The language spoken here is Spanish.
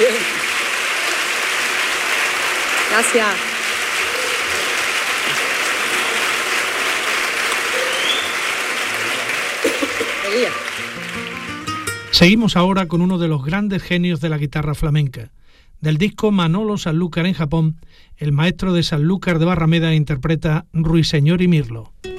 Bien. Gracias. Seguimos ahora con uno de los grandes genios de la guitarra flamenca. Del disco Manolo Sanlúcar en Japón, el maestro de Sanlúcar de Barrameda interpreta Ruiseñor y Mirlo.